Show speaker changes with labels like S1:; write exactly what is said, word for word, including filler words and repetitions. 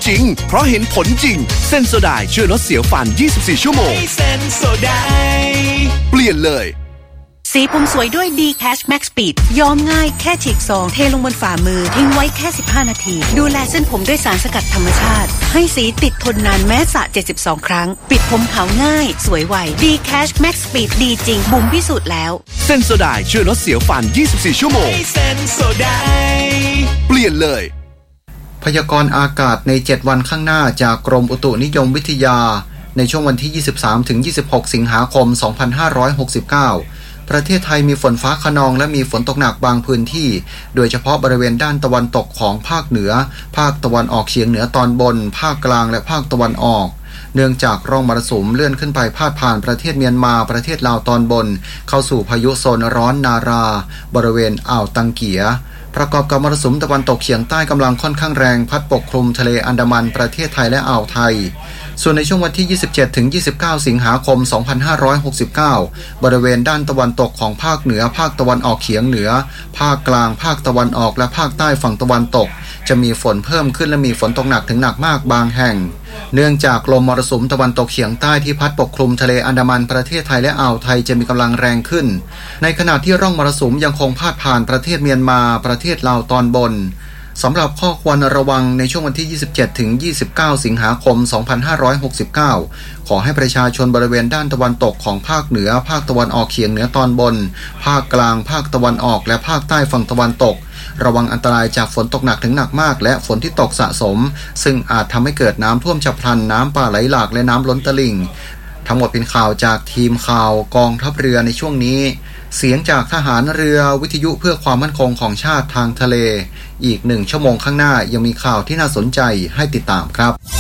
S1: จริงเพราะเห็นผลจริงเซนโซไดช่วยลดเสียวฟันยี่สิบสี่ชั่วโมงเซนโซไดเปลี่ยนเลย
S2: สีผมสวยด้วย D-Cash Max Speed ย้อมง่ายแค่ฉีกซองเทลงบนฝ่ามือทิ้งไว้แค่สิบห้านาทีดูแลเส้นผมด้วยสารสกัดธรรมชาติให้สีติดทนนานแม้สระเจ็ดสิบสองครั้งปิดผมขาวง่ายสวยไว D-Cash Max Speed ดีจริงบุ๋มพิสูจน์แล้ว
S1: เซนโซไดช่วยลดเสียวฟันยี่สิบสี่ชั่วโมงเซนโซไดเปลี่ยนเลย
S3: พยากรณ์อากาศในเจ็ดวันข้างหน้าจากกรมอุตุนิยมวิทยาในช่วงวันที่ ยี่สิบสามถึงยี่สิบหก สิงหาคม สองพันห้าร้อยหกสิบเก้าประเทศไทยมีฝนฟ้าคะนองและมีฝนตกหนักบางพื้นที่โดยเฉพาะบริเวณด้านตะวันตกของภาคเหนือภาคตะวันออกเฉียงเหนือตอนบนภาคกลางและภาคตะวันออกเนื่องจากร่องมรสุมเลื่อนขึ้นไปพาดผ่านประเทศเมียนมาประเทศลาวตอนบนเข้าสู่พายุโซนร้อนนาราบริเวณอ่าวตังเกียประกอบกับมรสุมตะวันตกเฉียงใต้กำลังค่อนข้างแรงพัดปกคลุมทะเลอันดามันประเทศไทยและอ่าวไทยส่วนในช่วงวันที่ ยี่สิบเจ็ดถึงยี่สิบเก้า สิงหาคม สองพันห้าร้อยหกสิบเก้าบริเวณด้านตะวันตกของภาคเหนือภาคตะวันออกเฉียงเหนือภาคกลางภาคตะวันออกและภาคใต้ฝั่งตะวันตกจะมีฝนเพิ่มขึ้นและมีฝนตกหนักถึงหนักมากบางแห่งเนื่องจากลมมรสุมตะวันตกเฉียงใต้ที่พัดปกคลุมทะเลอันดามันประเทศไทยและอ่าวไทยจะมีกำลังแรงขึ้นในขณะที่ร่องมรสุมยังคงพาดผ่านประเทศเมียนมาประเทศลาวตอนบนสำหรับข้อควรระวังในช่วงวันที่ ยี่สิบเจ็ดถึงยี่สิบเก้า สิงหาคม สองพันห้าร้อยหกสิบเก้า ขอให้ประชาชนบริเวณด้านตะวันตกของภาคเหนือภาคตะวันออกเฉียงเหนือตอนบนภาคกลางภาคตะวันออกและภาคใต้ฝั่งตะวันตกระวังอันตรายจากฝนตกหนักถึงหนักมากและฝนที่ตกสะสมซึ่งอาจทำให้เกิดน้ำท่วมฉับพลันน้ำป่าไหลหลากและน้ำล้นตลิ่งทั้งหมดเป็นข่าวจากทีมข่าวกองทัพเรือในช่วงนี้เสียงจากทหารเรือวิทยุเพื่อความมั่นคงของชาติทางทะเลอีกหนึ่งชั่วโมงข้างหน้ายังมีข่าวที่น่าสนใจให้ติดตามครับ